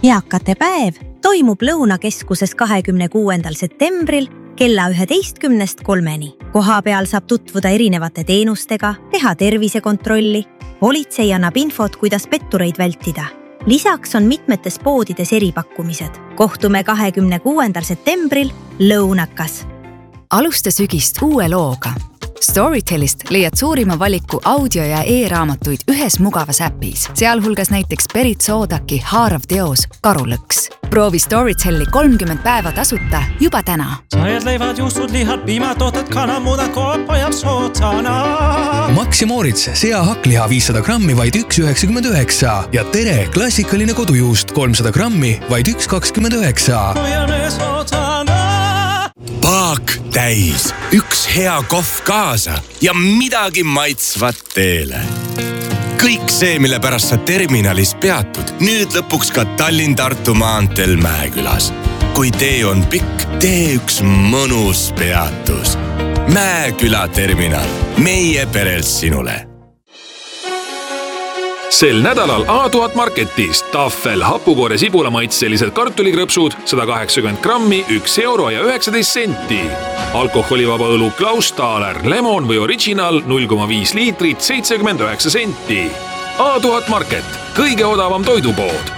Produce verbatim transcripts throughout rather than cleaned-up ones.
Eakate päev toimub Lõunakeskuses kahekümne kuuendal septembril kella üheteistkümnest kolmeni. Koha peal saab tutvuda erinevate teenustega, teha tervisekontrolli. Politsei annab infot, kuidas pettureid vältida. Lisaks on mitmetes poodides eripakkumised. Kohtume kahekümne kuuendal septembril Lõunakas. Alusta sügist uue looga. Storytelist leiad suurima valiku audio- ja e-raamatuid ühes mugavas äpis, sealhulgas näiteks Berit Soodaki haarav teos Karulõks. Proovi Storytelli kolmkümmend päeva tasuta juba täna. Sajad leivad, juustud, lihad, piimatooted, kanamudad, koop ajab sootsana. Maxi Moritz, sea hakkliha viissada grammi vaid üks üheksakümmend üheksa ja Tere klassikaline kodujuust kolmsada grammi vaid üks kakskümmend üheksa. Paak täis, üks hea kohv kaasa ja midagi maitsvat teele. Kõik see, mille pärast sa terminalis peatud, nüüd lõpuks ka Tallinn-Tartu maanteel Mäekülas. Kui tee on pikk, tee üks mõnus peatus. Mäeküla terminal, meie perelt sinule. Sel nädalal A tuhat Marketis Tafel hapukoore sibulamaitselised kartulikrõpsud sada kaheksakümmend grammi, üks euro ja üheksateist senti. Alkoholivaba õlu Klaus Thaler, lemon või original null koma viis liitrit, seitsekümmend üheksa senti. A tuhat Market, kõige odavam toidupood.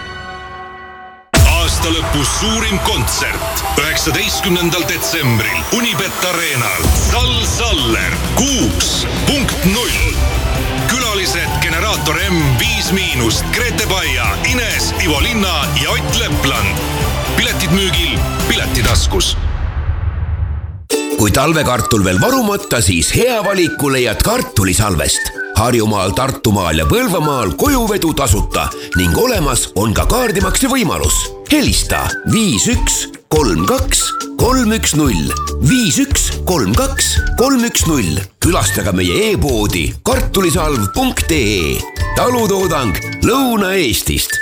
Aasta lõpus suurim kontsert üheksateistkümnendal detsembril Unibet Arenal. Sal Saller, kuus punkt null. Külalised Generaator M viis miinust, Grete Baia, Ines, Ivo Linna ja Ott Lepland. Piletid müügil Piletitaskus. Kui talvekartul veel varumata, siis hea valiku leiad kartulisalvest. Harjumaal, Tartumaal ja Põlvamaal kojuvedu tasuta ning olemas on ka kaardimakse võimalus. Helista viis üks kolm kaks kolm üks null, viis üks kolm kaks kolm üks null. Külastage meie e-poodi kartulisalv punkt ee. Talutoodang Lõuna-Eestist.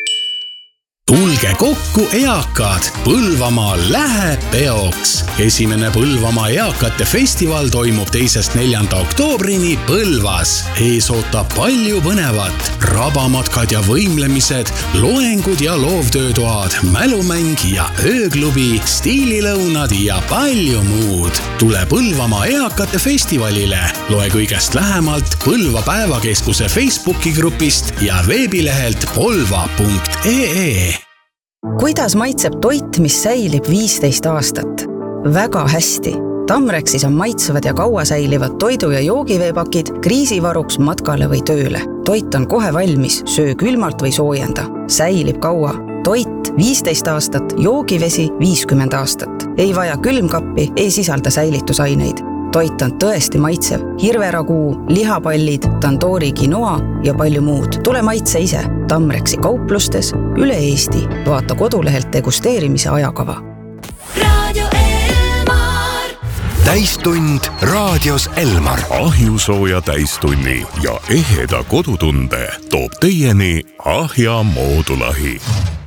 Tulge kokku eakad, Põlvamaal läheb peoks. Esimene Põlvamaa eakate festival toimub teisest neljanda oktoobrini Põlvas. Ees ootab palju põnevat, rabamatkad ja võimlemised, loengud ja loovtöötoad, mälumäng ja ööklubi, stiililõunad ja palju muud. Tule Põlvamaa eakate festivalile. Loe kõigest lähemalt Põlva päevakeskuse Facebooki grupist ja veebilehelt polva punkt ee. Kuidas maitseb toit, mis säilib viisteist aastat? Väga hästi. Tamrexis on maitsevad ja kaua säilivad toidu- ja joogiveepakid kriisivaruks matkale või tööle. Toit on kohe valmis, söö külmalt või soojenda. Säilib kaua. Toit viisteist aastat, joogivesi viiskümmend aastat. Ei vaja külmkappi, ei sisalda säilitusaineid. Toit on tõesti maitsev. Hirveraguu, lihapallid, tandoori quinoa ja palju muud. Tule maitse ise. Tamrexi kauplustes üle Eesti. Vaata kodulehelt degusteerimise ajakava. Radio Elmar. Täistund raadios Elmar. Ahjusooja täistunni ja eheda kodutunde toob teieni Ahja moodulahi.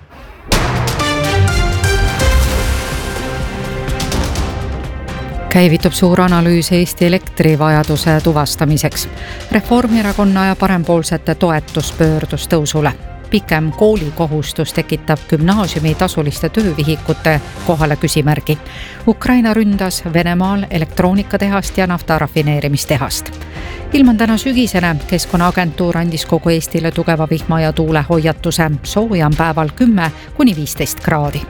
Käivitub suur analüüs Eesti elektrivajaduse tuvastamiseks. Reformierakonna ja parempoolsete toetus pöördus tõusule. Pikem koolikohustus tekitab gümnaasiumi tasuliste töövihikute kohale küsimärgi. Ukraina ründas Venemaal elektroonikatehast ja naftarafineerimistehast. Ilm on täna sügisene. Keskkonnaagentuur andis kogu Eestile tugeva vihma ja tuule hoiatuse. Sooja on päeval kümme kuni viisteist kraadi.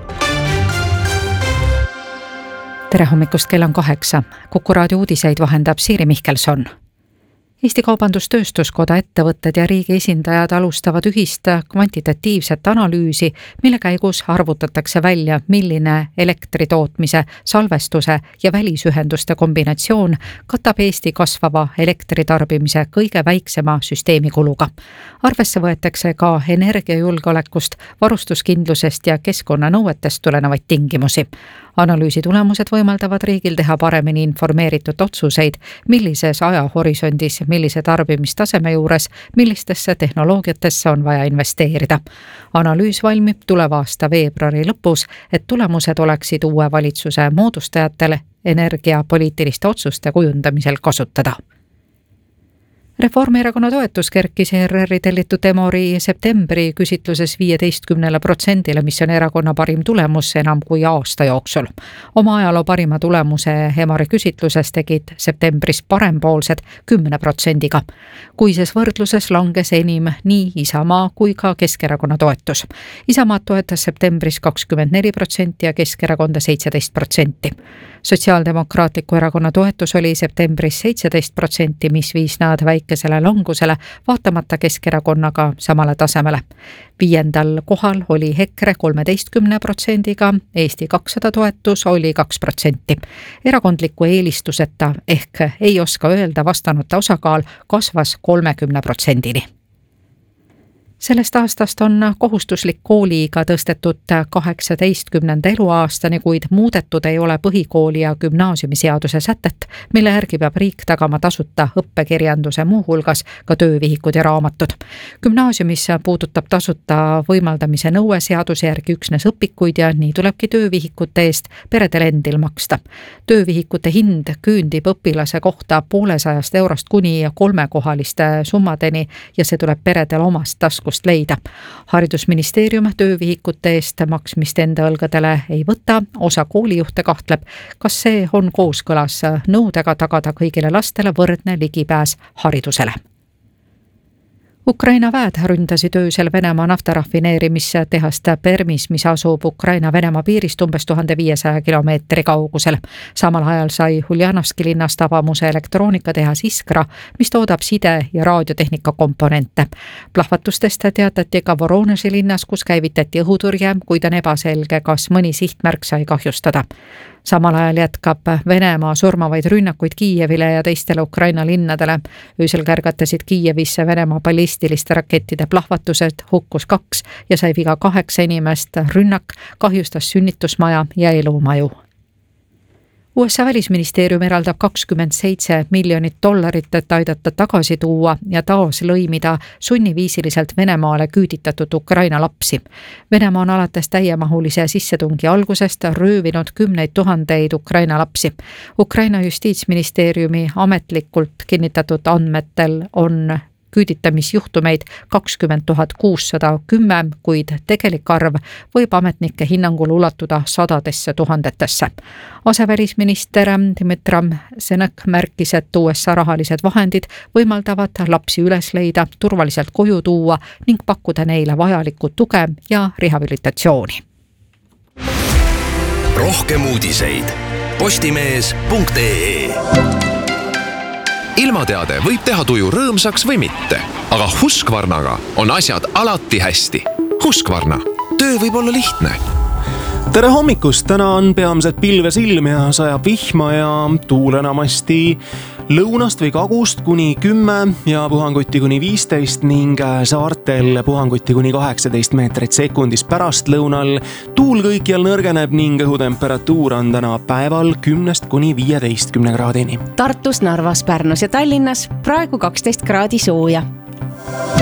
Tere hommikust, kell on kaheksa. Kuku raadio uudiseid vahendab Siiri Mihkelson. Eesti Kaubandus-Tööstuskoda ettevõtted ja riigi esindajad alustavad ühist kvantitatiivset analüüsi, mille käigus arvutatakse välja, milline elektritootmise, salvestuse ja välisühenduste kombinatsioon katab Eesti kasvava elektritarbimise kõige väiksema süsteemikuluga. Arvesse võetakse ka energiajulgeolekust, varustuskindlusest ja keskkonnanõuetest tulenevaid tingimusi. Analüüsi tulemused võimaldavad riigil teha paremini informeeritud otsuseid, millises ajahorisondis, millise tarbimistaseme juures, millistesse tehnoloogiatesse on vaja investeerida. Analüüs valmib tuleva aasta veebruari lõpus, et tulemused oleksid uue valitsuse moodustajatele energiapoliitiliste otsuste kujundamisel kasutada. Reformierakonna toetus kerkis E R R-i tellitud Emori septembri küsitluses viieteistkümnele protsendile, mis on erakonna parim tulemus enam kui aasta jooksul. Oma ajaloo parima tulemuse Emori küsitluses tegid septembris parempoolsed kümne protsendiga. Kuises võrdluses langes enim nii Isamaa kui ka Keskerakonna toetus. Isamaad toetas septembris kakskümmend neli protsenti ja Keskerakonda seitseteist protsenti. Sotsiaaldemokraatliku erakonna toetus oli septembris seitseteist protsenti, mis viis nad väikesele langusele, vaatamata Keskerakonnaga samale tasemele. Viiendal kohal oli EKRE kolmeteistkümne protsendiga, Eesti kakssada toetus oli kaks protsenti. Erakondliku eelistuseta ehk ei oska öelda vastanute osakaal kasvas kolmekümne protsendini. Sellest aastast on kohustuslik kooliiga tõstetud kaheksateistkümnenda eluaastani, kuid muudetud ei ole põhikooli ja gümnaasiumiseaduse sätet, mille järgi peab riik tagama tasuta õppekirjanduse muu hulgas ka töövihikud ja raamatud. Gümnaasiumis puudutab tasuta võimaldamise nõue seaduse järgi üksnes õpikuid ja nii tulebki töövihikute eest peredel endil maksta. Töövihikute hind küündib õpilase kohta poolesajast eurost kuni kolmekohaliste summadeni ja see tuleb peredel omast taskust leida. Haridusministeerium töövihikute eest maksmist enda õlgadele ei võta, osa koolijuhte kahtleb, kas see on kooskõlas nõudega tagada kõigile lastele võrdne ligipääs haridusele. Ukraina väed ründasid öösel Venemaa naftarafineerimistehast Permis, mis asub Ukraina-Venemaa piirist umbes tuhande viiesaja kilomeetri kaugusel. Samal ajal sai Uljanovski linnast avamuse elektroonikatehas Iskra, mis toodab side- ja raadiotehnika komponente. Plahvatustest teatati ka Voroneži linnas, kus käivitati õhuturje, kuid on ebaselge, kas mõni sihtmärk sai kahjustada. Samal ajal jätkab Venemaa surmavaid rünnakuid Kiievile ja teistele Ukraina linnadele. Öösel kärgatasid Kiievisse Venemaa ballistiliste rakettide plahvatused, hukkus kaks ja sai viga kaheksa inimest. Rünnak kahjustas sünnitusmaja ja elumaju. U S A välisministeerium eraldab kakskümmend seitse miljonit dollarit, et aidata tagasi tuua ja taas lõimida sunniviisiliselt Venemaale küüditatud Ukraina lapsi. Venemaa on alates täiemahulise sissetungi algusest röövinud kümneid tuhandeid Ukraina lapsi. Ukraina justiitsministeeriumi ametlikult kinnitatud andmetel on küüditamisjuhtumeid kakskümmend tuhat kuussada kümme, kuid tegelik arv võib ametnike hinnangul ulatuda sadadesse tuhandetesse. Asevälisminister Dmitri Senek märkis, et U S A rahalised vahendid võimaldavad lapsi üles leida, turvaliselt koju tuua ning pakkuda neile vajalikku tuge ja rehabilitatsiooni. Rohkem uudiseid postimees punkt ee. Ilmateade võib teha tuju rõõmsaks või mitte, aga Husqvarnaga on asjad alati hästi. Husqvarna, töö võib olla lihtne. Tere hommikust, täna on peamiselt pilves ilm ja sajab vihma ja tuul enamasti lõunast või kagust kuni kümme ja puhanguti kuni viisteist ning saartel puhanguti kuni kaheksateist meetrit sekundis. Pärast lõunal tuul kõikjal nõrgeneb ning õhutemperatuur on täna päeval kümnest kuni viieteistkümne kraadini. Tartus, Narvas, Pärnus ja Tallinnas praegu kaksteist kraadi sooja.